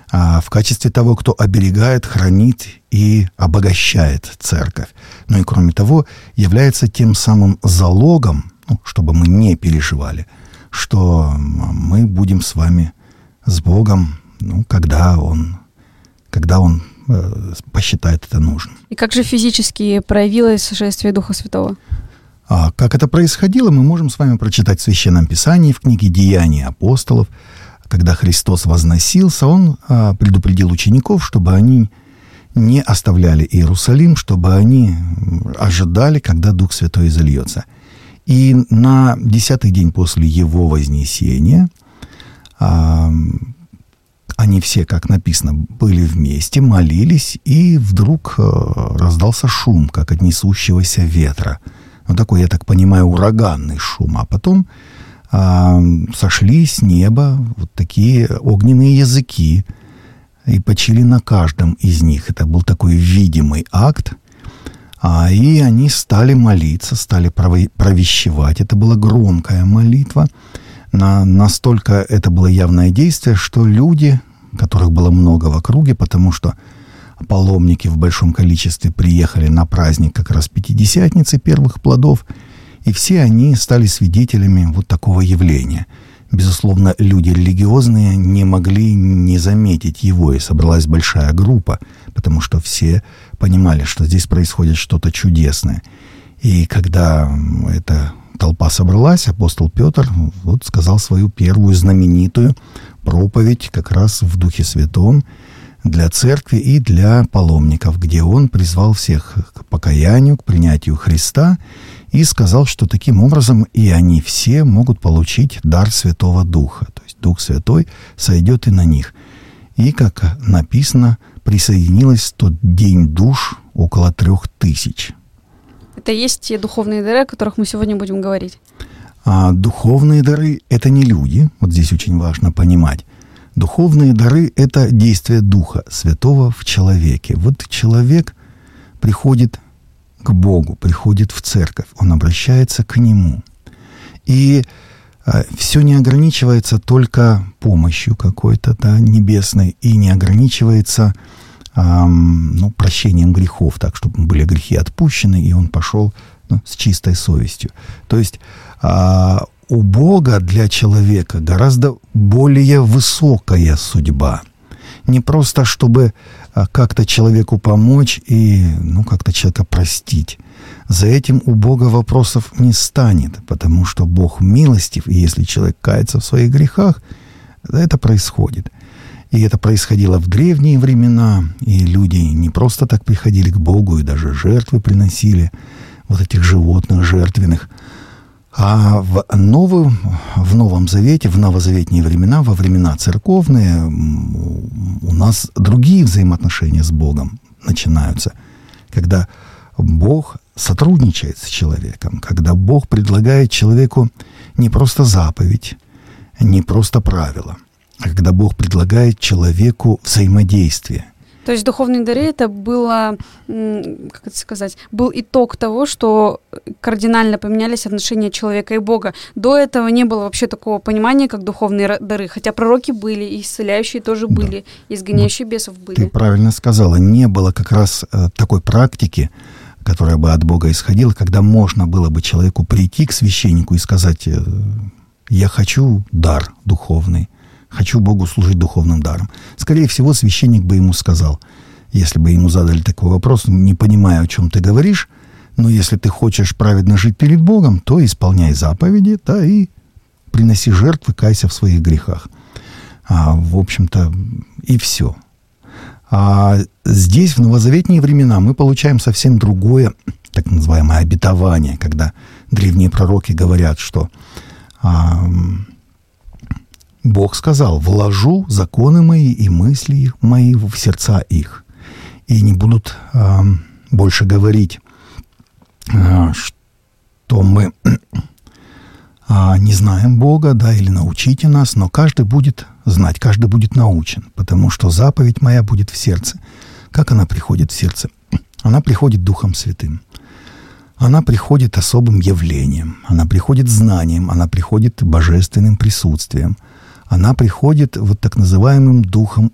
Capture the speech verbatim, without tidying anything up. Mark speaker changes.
Speaker 1: а, в качестве того, кто оберегает, хранит и обогащает церковь. Ну и кроме того, является тем самым залогом, ну, чтобы мы не переживали, что мы будем с вами, с Богом, ну, когда Он, когда Он э, посчитает это нужным.
Speaker 2: И как же физически проявилось сошествие Духа Святого?
Speaker 1: А как это происходило, мы можем с вами прочитать в Священном Писании, в книге «Деяния апостолов». Когда Христос возносился, Он а, предупредил учеников, чтобы они не оставляли Иерусалим, чтобы они ожидали, когда Дух Святой изольется. И на десятый день после Его вознесения а, они все, как написано, были вместе, молились, и вдруг а, раздался шум, как от несущегося ветра. Ну, такой, я так понимаю, ураганный шум. А потом а, сошли с неба вот такие огненные языки и почили на каждом из них. Это был такой видимый акт. А, и они стали молиться, стали провещевать. Это была громкая молитва. На, настолько это было явное действие, что люди, которых было много в округе, потому что паломники в большом количестве приехали на праздник как раз Пятидесятницы первых плодов, и все они стали свидетелями вот такого явления. Безусловно, люди религиозные не могли не заметить его, и собралась большая группа, потому что все понимали, что здесь происходит что-то чудесное. И когда эта толпа собралась, апостол Петр вот сказал свою первую знаменитую проповедь как раз в Духе Святом для церкви и для паломников, где он призвал всех к покаянию, к принятию Христа, и сказал, что таким образом и они все могут получить дар Святого Духа. То есть Дух Святой сойдет и на них. И, как написано, присоединилось в тот день душ около трех тысяч.
Speaker 2: Это есть те духовные дары, о которых мы сегодня будем говорить?
Speaker 1: А духовные дары — это не люди. Вот здесь очень важно понимать. Духовные дары — это действие Духа Святого в человеке. Вот человек приходит к Богу, приходит в церковь, он обращается к Нему. И а, все не ограничивается только помощью какой-то, да, небесной, и не ограничивается а, ну, прощением грехов, так, чтобы были грехи отпущены, и он пошел, ну, с чистой совестью. То есть а, у Бога для человека гораздо более высокая судьба. Не просто, чтобы как-то человеку помочь и, ну, как-то человека простить. За этим у Бога вопросов не станет, потому что Бог милостив, и если человек кается в своих грехах, это происходит. И это происходило в древние времена, и люди не просто так приходили к Богу, и даже жертвы приносили, вот этих животных жертвенных. А в, новую, в Новом Завете, в новозаветные времена, во времена церковные, у нас другие взаимоотношения с Богом начинаются, когда Бог сотрудничает с человеком, когда Бог предлагает человеку не просто заповедь, не просто правило, а когда Бог предлагает человеку взаимодействие.
Speaker 2: То есть духовные дары — это было, как это сказать, был итог того, что кардинально поменялись отношения человека и Бога. До этого не было вообще такого понимания, как духовные дары, хотя пророки были, и исцеляющие тоже были, да. Изгоняющие вот бесов были.
Speaker 1: Ты правильно сказала, не было как раз э, такой практики, которая бы от Бога исходила, когда можно было бы человеку прийти к священнику и сказать: «Я хочу дар духовный, хочу Богу служить духовным даром». Скорее всего, священник бы ему сказал, если бы ему задали такой вопрос: «Не понимаю, о чем ты говоришь, но если ты хочешь праведно жить перед Богом, то исполняй заповеди, да, и приноси жертвы, кайся в своих грехах». А, в общем-то, и все. А здесь, в новозаветные времена, мы получаем совсем другое, так называемое обетование, когда древние пророки говорят, что а, Бог сказал: «Вложу законы мои и мысли мои в сердца их, и не будут а, больше говорить, а, что мы а, не знаем Бога, да, или научите нас, но каждый будет знать, каждый будет научен, потому что заповедь моя будет в сердце». Как она приходит в сердце? Она приходит Духом Святым. Она приходит особым явлением, она приходит знанием, она приходит божественным присутствием. Она приходит вот так называемым духом